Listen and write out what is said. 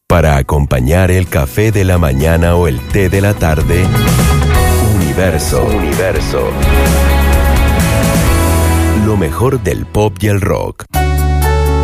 Para acompañar el café de la mañana o el té de la tarde, Universo. Lo mejor del pop y el rock.